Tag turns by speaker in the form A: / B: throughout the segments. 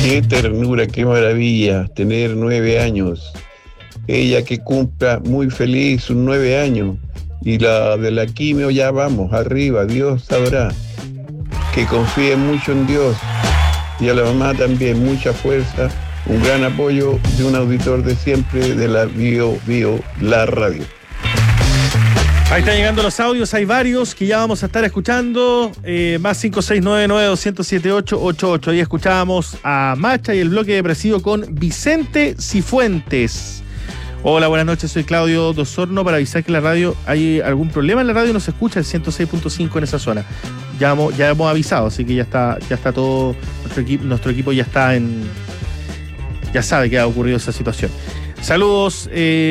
A: Qué ternura, qué maravilla tener 9 años. Ella que cumpla muy feliz sus 9 años. Y la de la quimio ya vamos, arriba, Dios sabrá. Que confíe mucho en Dios. Y a la mamá también, mucha fuerza. Un gran apoyo de un auditor de siempre de la Bio, la radio.
B: Ahí están llegando los audios, hay varios que ya vamos a estar escuchando. Más 569-207-888. Ahí escuchábamos a Macha y el bloque depresivo con Vicente Cifuentes. Hola, buenas noches, soy Claudio Dosorno para avisar que la radio, hay algún problema en la radio, no se escucha el 106.5 en esa zona. Ya hemos avisado, así que ya está todo, nuestro equipo ya está ya sabe que ha ocurrido esa situación. Saludos,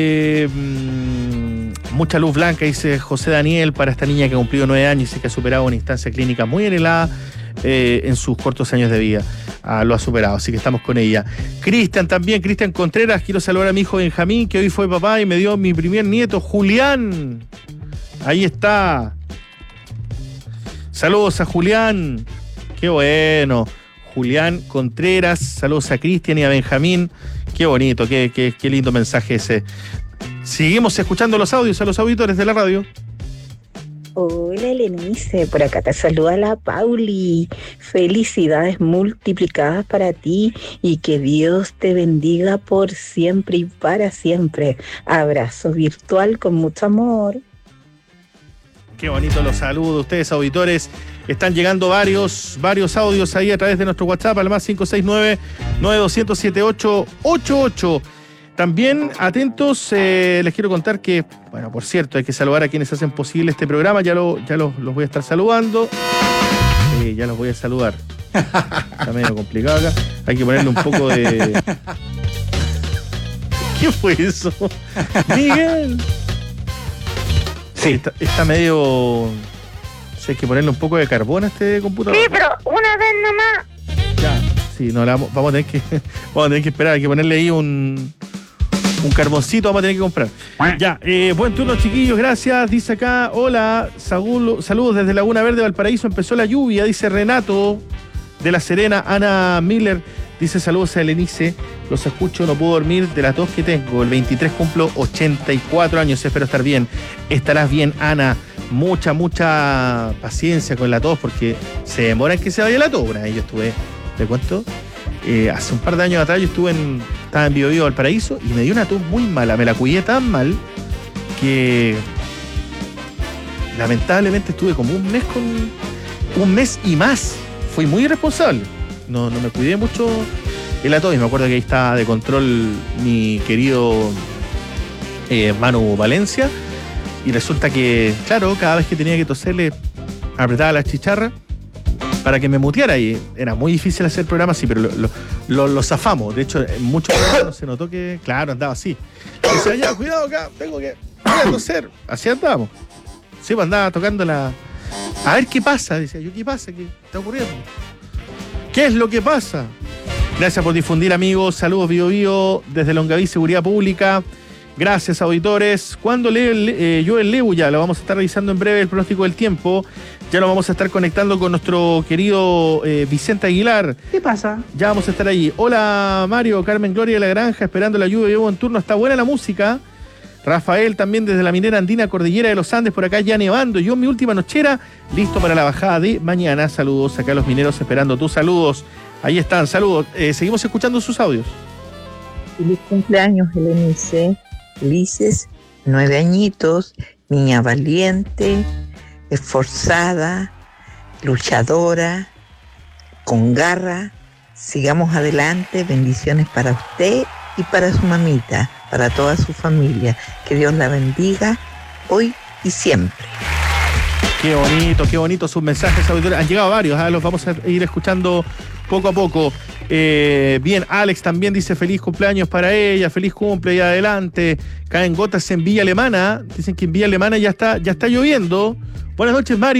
B: mucha luz blanca, dice José Daniel, para esta niña que ha cumplido 9 años y que ha superado una instancia clínica muy anhelada en sus cortos años de vida. Lo ha superado, así que estamos con ella. Cristian también, Cristian Contreras, quiero saludar a mi hijo Benjamín, que hoy fue papá y me dio mi primer nieto, Julián. Ahí está. Saludos a Julián. Qué bueno. Julián Contreras, saludos a Cristian y a Benjamín. Qué bonito, qué lindo mensaje ese. Seguimos escuchando los audios a los auditores de la radio.
C: Hola, Elenice, por acá te saluda la Pauli. Felicidades multiplicadas para ti y que Dios te bendiga por siempre y para siempre. Abrazo virtual con mucho amor.
B: Qué bonito los saludos, ustedes auditores. Están llegando varios audios ahí a través de nuestro WhatsApp al más 569-9207-888. También atentos, les quiero contar que, bueno, por cierto, hay que saludar a quienes hacen posible este programa. Ya los voy a estar saludando. Ya los voy a saludar. Está medio complicado acá. Hay que ponerle un poco de... ¿Qué fue eso? Miguel. Sí. Está medio... Hay que ponerle un poco de carbón a este computador.
D: Sí, pero una vez nomás.
B: Ya, sí, no, vamos a tener que esperar, hay que ponerle ahí un carboncito, vamos a tener que comprar. Ya, buen turno, chiquillos, gracias. Dice acá, hola, saludos desde Laguna Verde, Valparaíso, empezó la lluvia, dice Renato de La Serena. Ana Miller dice saludos a Elenice, los escucho, no puedo dormir de la tos que tengo. El 23 cumplo 84 años, espero estar bien. Estarás bien, Ana. Mucha paciencia con la tos porque se demora en que se vaya la tos. Yo estuve, te cuento, hace un par de años atrás estaba en Bio Bio, Valparaíso, y me dio una tos muy mala, me la cuidé tan mal que lamentablemente estuve como un mes y más. Fui muy irresponsable, no me cuidé mucho de la tos, y me acuerdo que ahí estaba de control mi querido Manu Valencia. Y resulta que, claro, cada vez que tenía que toserle, apretaba la chicharra para que me muteara. Y era muy difícil hacer programas así, pero lo zafamos. De hecho, en muchos programas se notó que, claro, andaba así. Y decía, ya, cuidado acá, voy a toser. Así andábamos. Sí, pues andaba tocando a ver qué pasa. Decía yo, ¿qué pasa? ¿Qué está ocurriendo? ¿Qué es lo que pasa? Gracias por difundir, amigos. Saludos, Bio Bio, desde Longaví Seguridad Pública. Gracias, auditores. Cuando lee Joel Lebu, ya lo vamos a estar revisando en breve el pronóstico del tiempo. Ya lo vamos a estar conectando con nuestro querido Vicente Aguilar.
E: ¿Qué pasa?
B: Ya vamos a estar allí. Hola, Mario, Carmen Gloria de la Granja, esperando la lluvia. Llevo en turno. Está buena la música. Rafael también desde la minera andina Cordillera de los Andes, por acá ya nevando. Yo en mi última nochera, listo para la bajada de mañana. Saludos acá a los mineros esperando tus saludos. Ahí están, saludos. Seguimos escuchando sus audios.
C: Feliz cumpleaños, Elenice. Felices 9 añitos, niña valiente, esforzada, luchadora, con garra. Sigamos adelante, bendiciones para usted y para su mamita, para toda su familia. Que Dios la bendiga hoy y siempre.
B: Qué bonito sus mensajes, auditores. Han llegado varios, los vamos a ir escuchando poco a poco. Bien, Alex también dice feliz cumpleaños para ella, feliz cumple y adelante. Caen gotas en Villa Alemana, dicen que en Villa Alemana ya está lloviendo. Buenas noches, Mario.